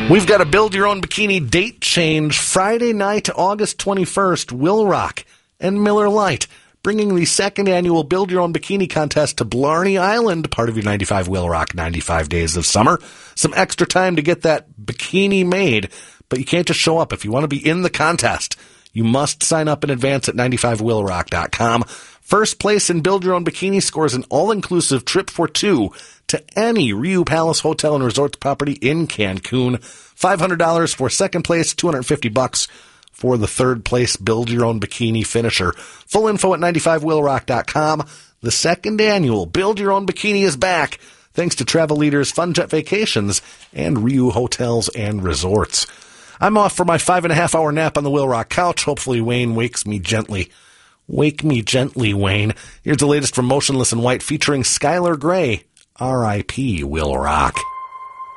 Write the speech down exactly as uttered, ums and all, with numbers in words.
We've got a Build Your Own Bikini date change Friday night, August twenty-first, Will Rock and Miller Lite, bringing the second annual Build Your Own Bikini contest to Blarney Island, part of your ninety-five Will Rock ninety-five Days of Summer. Some extra time to get that bikini made, but you can't just show up. If you want to be in the contest, you must sign up in advance at ninety-five will rock dot com. First place in Build Your Own Bikini scores an all-inclusive trip for two to any Riu Palace Hotel and Resorts property in Cancun. five hundred dollars for second place, two hundred fifty bucks for the third place Build Your Own Bikini finisher. Full info at ninety-five will rock dot com. The second annual Build Your Own Bikini is back, thanks to travel leaders Fun Jet Vacations and Riu Hotels and Resorts. I'm off for my five and a half hour nap on the Will Rock couch. Hopefully Wayne wakes me gently. Wake me gently, Wayne. Here's the latest from Motionless in White featuring Skylar Grey. R I P Will Rock.